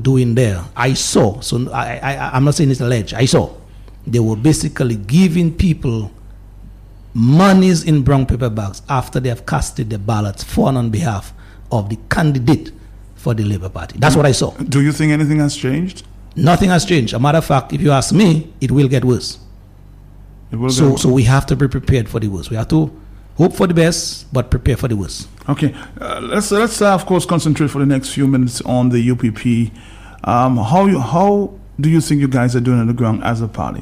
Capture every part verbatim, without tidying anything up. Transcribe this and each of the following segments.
doing there, I saw, so I, I, I'm not saying it's alleged, I saw, they were basically giving people monies in brown paper bags after they have casted their ballots for and on behalf of the candidate for the Labour Party. That's what I saw. Do you think anything has changed? Nothing has changed. A matter of fact, if you ask me, it will get worse. It will so, get so we have to be prepared for the worst. We have to hope for the best, but prepare for the worst. Okay, uh, let's let's uh, of course concentrate for the next few minutes on the U P P. Um, how you how do you think you guys are doing on the ground as a party?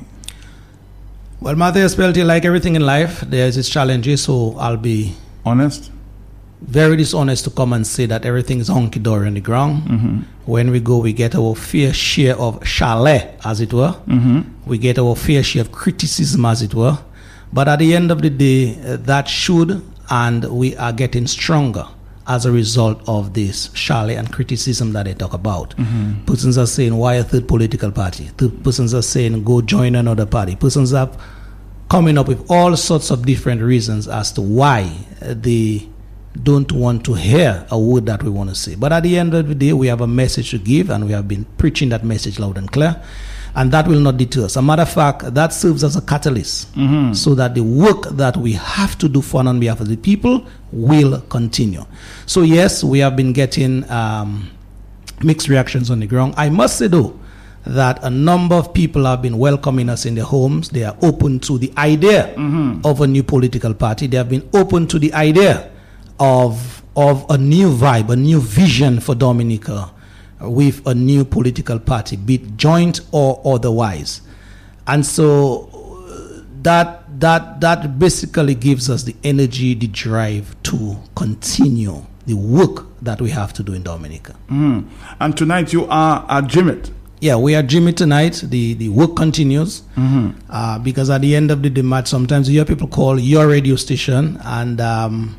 Well, Matthias Peltier, like everything in life, there's its challenges. So I'll be honest, very dishonest to come and say that everything is hunky dory on the ground. Mm-hmm. When we go, we get our fair share of chalet, as it were. Mm-hmm. We get our fair share of criticism, as it were. But at the end of the day, uh, that should, and we are getting stronger as a result of this chalet and criticism that they talk about. Mm-hmm. Persons are saying, why a third political party? Third persons are saying, go join another party. Persons are coming up with all sorts of different reasons as to why they don't want to hear a word that we want to say. But at the end of the day, we have a message to give, and we have been preaching that message loud and clear. And that will not deter us. As a matter of fact, that serves as a catalyst, mm-hmm. so that the work that we have to do for and on behalf of the people will continue. So yes, we have been getting um, mixed reactions on the ground. I must say though, that a number of people have been welcoming us in their homes. They are open to the idea mm-hmm. of a new political party. They have been open to the idea of, of a new vibe, a new vision for Dominica, with a new political party, be it joint or otherwise. And so uh, that that that basically gives us the energy, the drive to continue the work that we have to do in Dominica. Mm. And tonight you are at Jimmet. Yeah, we are Jimmy tonight. The the work continues, mm-hmm. uh, because at the end of the day, Matt, sometimes you hear people call your radio station and um,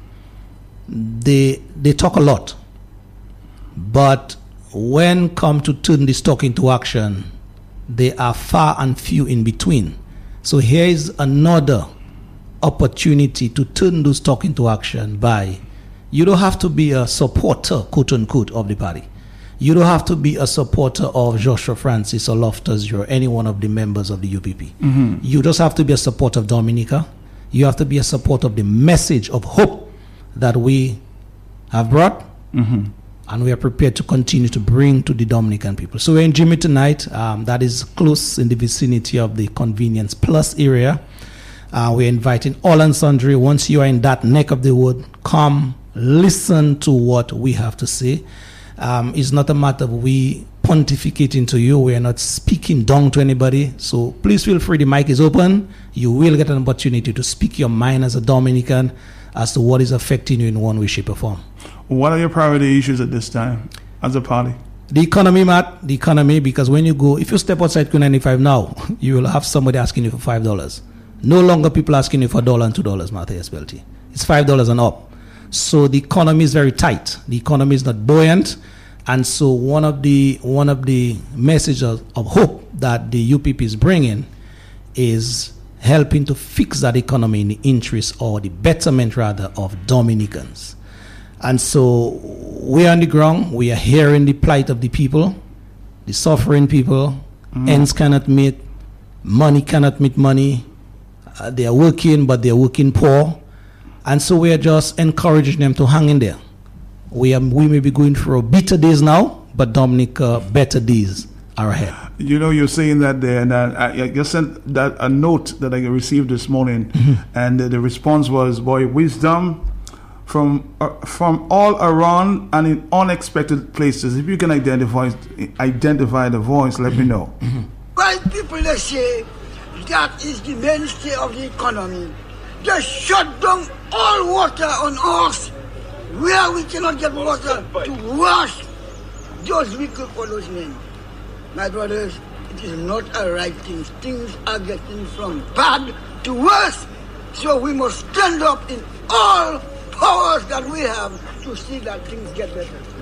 they they talk a lot, but when come to turn this talk into action, they are far and few in between. So here is another opportunity to turn those talk into action by, you don't have to be a supporter, quote unquote, of the party. You don't have to be a supporter of Joshua Francis or Loftus or any one of the members of the U P P. Mm-hmm. You just have to be a supporter of Dominica. You have to be a supporter of the message of hope that we have brought. Mm-hmm. And we are prepared to continue to bring to the Dominican people. So we're in Jimmy tonight. Um, that is close in the vicinity of the Convenience Plus area. Uh, we're inviting all and sundry. Once you are in that neck of the wood, come listen to what we have to say. Um, it's not a matter of we pontificating to you. We are not speaking down to anybody. So please feel free. The mic is open. You will get an opportunity to speak your mind as a Dominican as to what is affecting you in one way, shape, or form. What are your priority issues at this time as a party? The economy, Matt, the economy, because when you go, if you step outside Q ninety-five now, you will have somebody asking you for five dollars. No longer people asking you for a dollar and two dollars, Matthias Peltier. It's five dollars and up. So the economy is very tight. The economy is not buoyant. And so one of the one of the messages of, of hope that the U P P is bringing is helping to fix that economy in the interest or the betterment, rather, of Dominicans. And so we are on the ground. We are hearing the plight of the people, the suffering people. Mm. Ends cannot meet. Money cannot meet money. Uh, they are working, but they are working poor. And so we are just encouraging them to hang in there. We are, we may be going through bitter days now, but Dominica, better days are ahead. You know, you're saying that there, and I, I just sent that a note that I received this morning, mm-hmm. and the, the response was, boy, wisdom from uh, from all around and in unexpected places. If you can identify identify the voice, let mm-hmm. me know. Mm-hmm. While people they say that is the mainstay of the economy, they shut down all water on us, where we cannot get water to wash those vehicles for those men. My brothers, it is not a right thing. Things are getting from bad to worse. So we must stand up in all powers that we have to see that things get better.